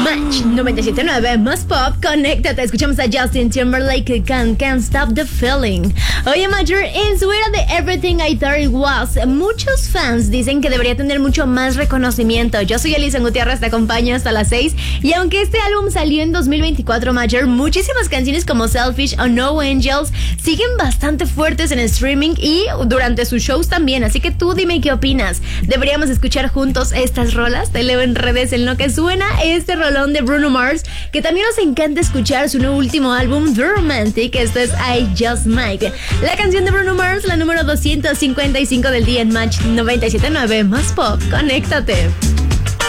Match 97.9 más pop, conéctate. Escuchamos a Justin Timberlake con Can't Stop the Feeling. Oye, Major, en su era de Everything I Thought It Was, muchos fans dicen que debería tener mucho más reconocimiento. Yo soy Elisa Gutiérrez, te acompaño hasta las 6. Y aunque este álbum salió en 2024, Major, muchísimas canciones como Selfish o No Angels siguen bastante fuertes en streaming y durante sus shows también. Así que tú dime qué opinas. ¿Deberíamos escuchar juntos estas rolas? Te leo en redes en lo que suena este rolón de Bruno Mars, que también nos encanta escuchar su nuevo último álbum, The Romantic. Esto es I Just Might. La canción de Bruno Mars, la número 255 del día en Match 97.9 más pop. Conéctate.